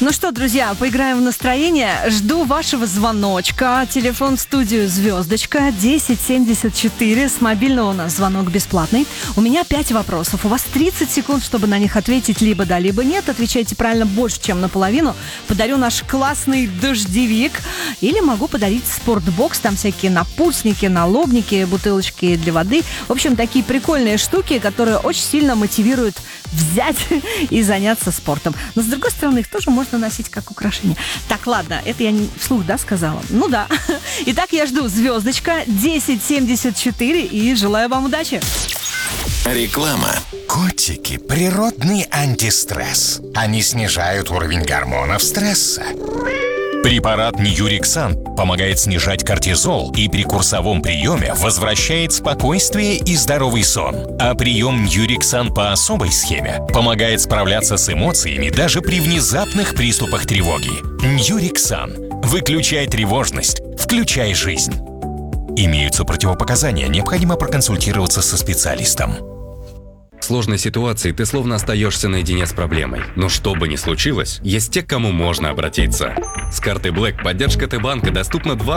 Ну что, друзья, поиграем в настроение. Жду вашего звоночка. Телефон в студию звездочка 1074. С мобильного у нас звонок бесплатный. У меня 5 вопросов. У вас 30 секунд, чтобы на них ответить либо да, либо нет. Отвечайте правильно больше, чем наполовину. Подарю наш классный дождевик. Или могу подарить спортбокс. Там всякие напульсники, налобники, бутылочки для воды. В общем, такие прикольные штуки, которые очень сильно мотивируют взять и заняться спортом. Но, с другой стороны, их тоже можно носить как украшение. Так, ладно, это я не вслух, да, сказала? Ну да. Итак, я жду звездочка 1074 и желаю вам удачи. Реклама. Котики – природный антистресс. Они снижают уровень гормонов стресса. Препарат Ньюриксан помогает снижать кортизол и при курсовом приеме возвращает спокойствие и здоровый сон. А прием Ньюриксан по особой схеме помогает справляться с эмоциями даже при внезапных приступах тревоги. Ньюриксан. Выключай тревожность, включай жизнь. Имеются противопоказания, необходимо проконсультироваться со специалистом. В сложной ситуации ты словно остаешься наедине с проблемой. Но что бы ни случилось, есть те, к кому можно обратиться. С карты Black поддержка Т-банка доступна 2